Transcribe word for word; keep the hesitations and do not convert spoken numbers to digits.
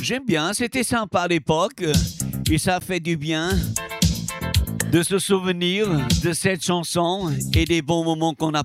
J'aime bien, c'était sympa à l'époque. Et ça fait du bien de se souvenir de cette chanson et des bons moments qu'on a